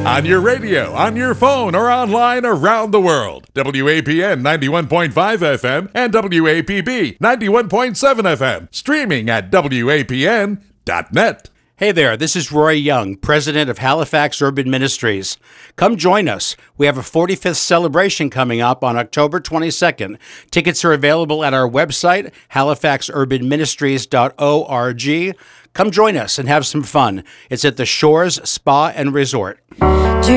On your radio, on your phone, or online around the world. WAPN 91.5 FM and WAPB 91.7 FM. Streaming at WAPN.net. Hey there, this is Roy Young, president of Halifax Urban Ministries. Come join us. We have a 45th celebration coming up on October 22nd. Tickets are available at our website, halifaxurbanministries.org. Come join us and have some fun. It's at the Shores Spa and Resort.